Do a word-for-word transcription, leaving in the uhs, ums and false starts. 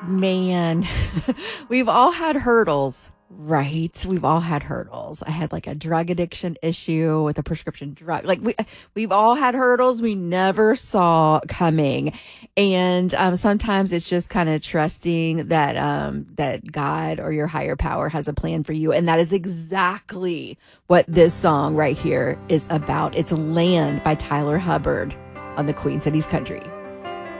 Man, we've all had hurdles, right? We've all had hurdles. I had like a drug addiction issue with a prescription drug. Like we, we've all had hurdles we never saw coming. And um, sometimes it's just kind of trusting that um, that God or your higher power has a plan for you. And that is exactly what this song right here is about. It's Land by Tyler Hubbard on the Queen Cities Country.